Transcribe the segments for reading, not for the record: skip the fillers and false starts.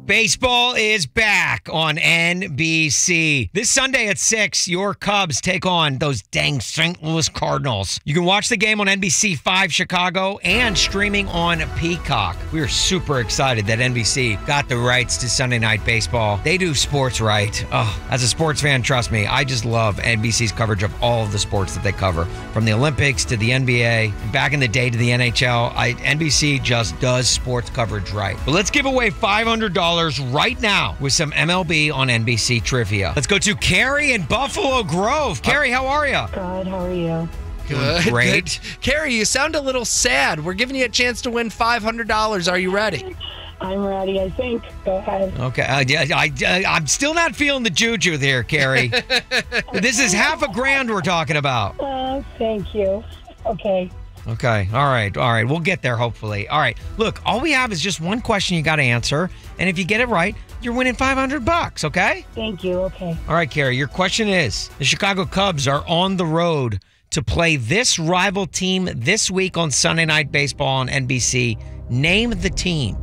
Baseball is back on NBC. This Sunday at 6, your Cubs take on those dang St. Louis Cardinals. You can watch the game on NBC 5 Chicago and streaming on Peacock. We are super excited that NBC got the rights to Sunday Night Baseball. They do sports right. Oh, as a sports fan, trust me, I just love NBC's coverage of all of the sports that they cover, from the Olympics to the NBA, and back in the day to the NHL. NBC just does sports coverage right. But let's give away $500 right now with some MLB on NBC trivia. Let's go to Carrie in Buffalo Grove. Carrie, how are you? Good, how are you? Good. Great. Good. Carrie, you sound a little sad. We're giving you a chance to win $500. Are you ready? I'm ready, I think. Go ahead. Okay. I'm still not feeling the juju there, Carrie. This is $500,000 we're talking about. Thank you. Okay. Okay. All right. We'll get there, hopefully. All right. Look, all we have is just one question you got to answer. And if you get it right, you're winning $500, okay? Thank you. Okay. All right, Carrie, your question is, the Chicago Cubs are on the road to play this rival team this week on Sunday Night Baseball on NBC. Name the team.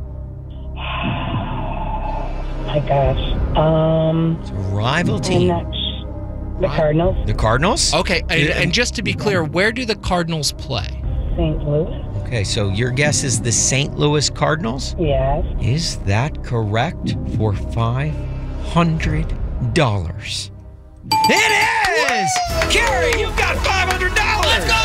My gosh. It's a rival team. The Cardinals. The Cardinals? Okay, and just to be clear, where do the Cardinals play? St. Louis. Okay, so your guess is the St. Louis Cardinals? Yes. Is that correct for $500? It is! Carrie, you've got $500! Let's go!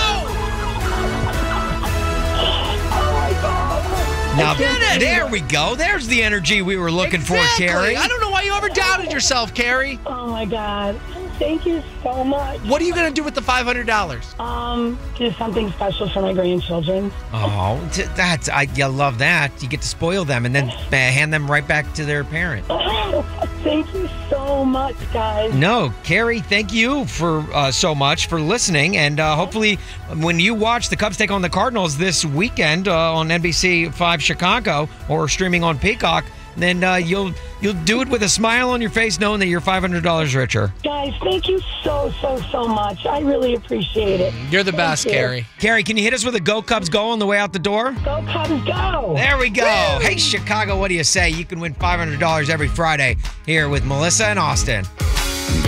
Now, there we go. There's the energy we were looking for, Carrie. I don't know why you ever doubted yourself, Carrie. Oh, my God. Thank you so much. What are you going to do with the $500? Do something special for my grandchildren. Oh, you love that. You get to spoil them and then hand them right back to their parent. Oh, thank you so much, guys. No, Carrie, thank you for so much for listening. And hopefully when you watch the Cubs take on the Cardinals this weekend on NBC 5 Chicago or streaming on Peacock, then you'll do it with a smile on your face knowing that you're $500 richer. Guys, thank you so much. I really appreciate it. You're the best, Carrie. Carrie, can you hit us with a Go Cubs Go on the way out the door? Go Cubs, go! There we go. Woo! Hey, Chicago, what do you say? You can win $500 every Friday here with Melissa and Austin.